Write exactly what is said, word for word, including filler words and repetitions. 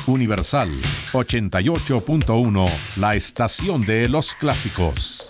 Universal ochenta y ocho punto uno, la estación de los clásicos.